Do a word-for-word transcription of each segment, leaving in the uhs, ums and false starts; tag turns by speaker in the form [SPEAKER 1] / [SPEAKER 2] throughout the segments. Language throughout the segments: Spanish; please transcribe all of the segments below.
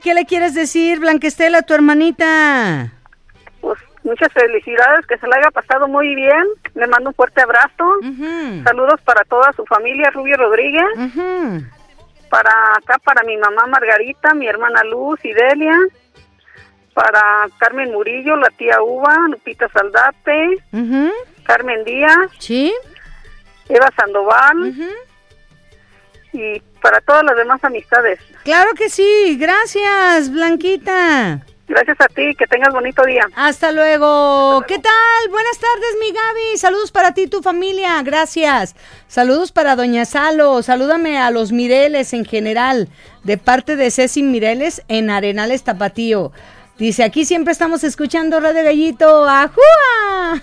[SPEAKER 1] ¿qué le quieres decir, Blanca Estela, a tu hermanita?
[SPEAKER 2] Pues muchas felicidades, que se la haya pasado muy bien. Le mando un fuerte abrazo.
[SPEAKER 1] Uh-huh.
[SPEAKER 2] Saludos para toda su familia, Rubio Rodríguez.
[SPEAKER 1] Uh-huh.
[SPEAKER 2] Para acá, para mi mamá Margarita, mi hermana Luz y Delia. Para Carmen Murillo, la tía Uva, Lupita Saldate,
[SPEAKER 1] Uh-huh.
[SPEAKER 2] Carmen Díaz,
[SPEAKER 1] ¿Sí?
[SPEAKER 2] Eva Sandoval,
[SPEAKER 1] Uh-huh.
[SPEAKER 2] y para todas las demás amistades.
[SPEAKER 1] Claro que sí, gracias, Blanquita.
[SPEAKER 2] Gracias a ti, que tengas bonito día.
[SPEAKER 1] Hasta luego. ¿Qué tal? Buenas tardes, mi Gaby. Saludos para ti y tu familia. Gracias. Saludos para Doña Salo. Salúdame a los Mireles en general, de parte de Ceci Mireles en Arenales Tapatío. Dice, aquí siempre estamos escuchando Radio Gallito. ¡Ajúa!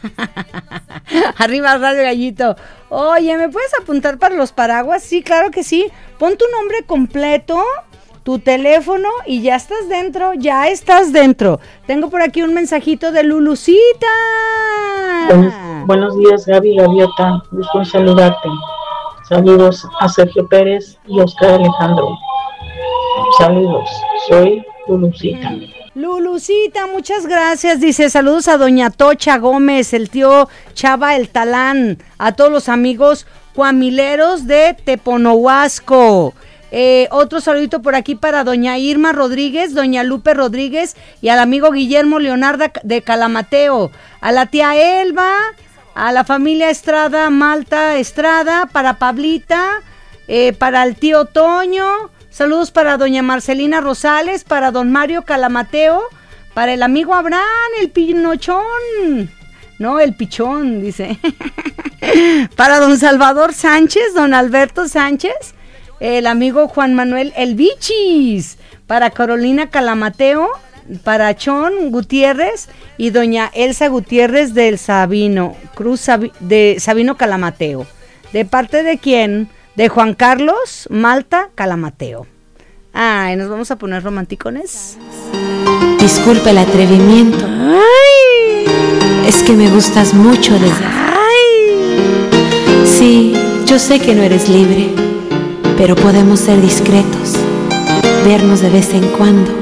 [SPEAKER 1] Arriba Radio Gallito. Oye, ¿me puedes apuntar para los paraguas? Sí, claro que sí. Pon tu nombre completo, tu teléfono y ya estás dentro, ya estás dentro. Tengo por aquí un mensajito de Lulucita.
[SPEAKER 3] Buenos, buenos días, Gaby Gaviota. Gusto en saludarte. Saludos a Sergio Pérez y Oscar Alejandro. Saludos, soy Lulucita.
[SPEAKER 1] Lulucita, muchas gracias. Dice, saludos a doña Tocha Gómez, el tío Chava el Talán, a todos los amigos cuamileros de Teponohuasco. Eh, otro saludito por aquí para doña Irma Rodríguez, doña Lupe Rodríguez y al amigo Guillermo Leonardo de Calamateo, a la tía Elba, a la familia Estrada, Malta Estrada, para Pablita, eh, para el tío Toño. Saludos para doña Marcelina Rosales, para don Mario Calamateo, para el amigo Abraham, el pinochón, no, el pichón, dice. Para don Salvador Sánchez, don Alberto Sánchez, el amigo Juan Manuel El Bichis, para Carolina Calamateo, para Chon Gutiérrez y doña Elsa Gutiérrez del Sabino, Cruz Sabi- de Sabino Calamateo. ¿De parte de quién? De Juan Carlos Malta Calamateo. Ay, nos vamos a poner romanticones.
[SPEAKER 4] Disculpa el atrevimiento.
[SPEAKER 1] Ay,
[SPEAKER 4] Es que me gustas mucho desde...
[SPEAKER 1] ay.
[SPEAKER 4] Sí, yo sé que no eres libre, pero podemos ser discretos, vernos de vez en cuando